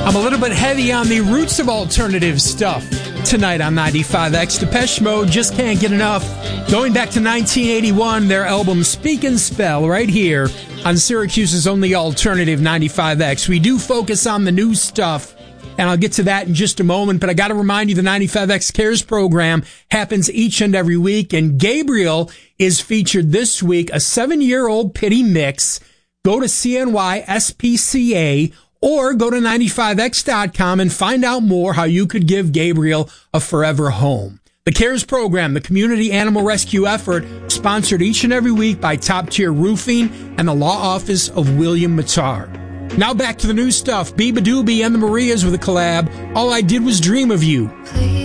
I'm a little bit heavy on the roots of alternative stuff tonight on 95X. Depeche Mode, just can't get enough. Going back to 1981, their album Speak and Spell right here on Syracuse's only alternative 95X. We do focus on the new stuff, and I'll get to that in just a moment, but I got to remind you the 95X Cares program happens each and every week, and Gabriel is featured this week, a 7-year-old pity mix. Go to CNY SPCA or go to 95x.com and find out more how you could give Gabriel a forever home. The CARES program, the community animal rescue effort, sponsored each and every week by Top Tier Roofing and the law office of William Mattar. Now back to the new stuff. Biba Doobie and the Marias with a collab. All I Did Was Dream of You. Please.